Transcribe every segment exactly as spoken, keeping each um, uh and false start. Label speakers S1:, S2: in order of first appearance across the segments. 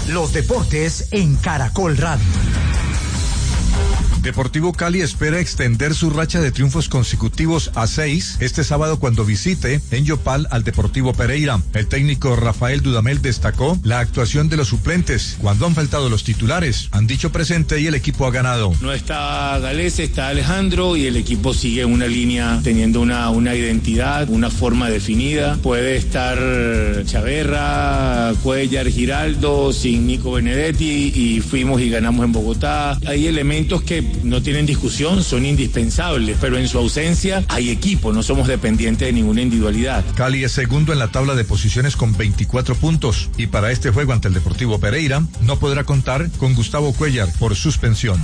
S1: Los deportes en Caracol Radio.
S2: Deportivo Cali espera extender su racha de triunfos consecutivos a seis este sábado cuando visite en Yopal al Deportivo Pereira. El técnico Rafael Dudamel destacó la actuación de los suplentes cuando han faltado los titulares. Han dicho presente y el equipo ha ganado.
S3: No está Galés, está Alejandro y el equipo sigue una línea teniendo una, una identidad, una forma definida. Puede estar Chaverra, Cuellar, Giraldo, sin Nico Benedetti y fuimos y ganamos en Bogotá. Hay elementos que no tienen discusión, son indispensables, pero en su ausencia hay equipo, no somos dependientes de ninguna individualidad.
S2: Cali es segundo en la tabla de posiciones con veinticuatro puntos y para este juego ante el Deportivo Pereira no podrá contar con Gustavo Cuellar por suspensión.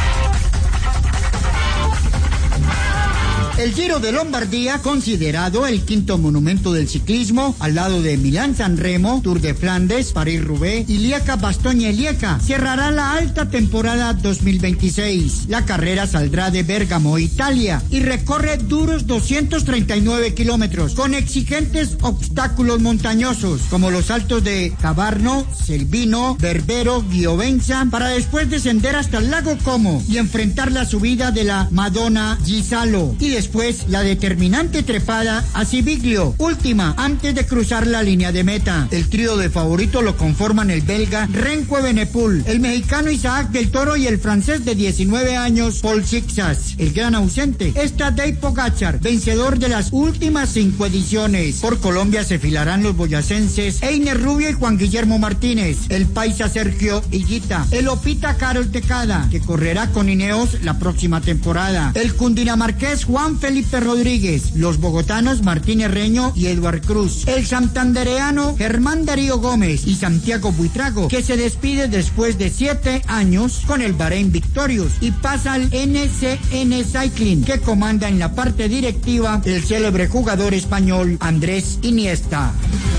S4: El Giro de Lombardía, considerado el quinto monumento del ciclismo, al lado de Milán-San Remo, Tour de Flandes, París-Roubaix y Lieja-Bastogne-Lieja, cerrará la alta temporada dos mil veintiséis. La carrera saldrá de Bérgamo, Italia, y recorre duros doscientos treinta y nueve kilómetros, con exigentes obstáculos montañosos, como los saltos de Cavarno, Selvino, Berbero, Giovenza, para después descender hasta el lago Como y enfrentar la subida de la Madonna Gisalo, y después Después, la determinante trepada a Civiglio, última antes de cruzar la línea de meta. El trío de favoritos lo conforman el belga Renko Evenepoel, el mexicano Isaac del Toro y el francés de diecinueve años Paul Sixas. El gran ausente es Tadej Pogačar, vencedor de las últimas cinco ediciones. Por Colombia se filarán los boyacenses Einer Rubio y Juan Guillermo Martínez, el paisa Sergio Higuita, el opita Carol Tecada, que correrá con Ineos la próxima temporada, el cundinamarqués Juan Felipe Rodríguez, los bogotanos Martín Herreño y Eduard Cruz, el santandereano Germán Darío Gómez y Santiago Buitrago, que se despide después de siete años con el Bahrein Victorious y pasa al N C N Cycling, que comanda en la parte directiva el célebre jugador español Andrés Iniesta.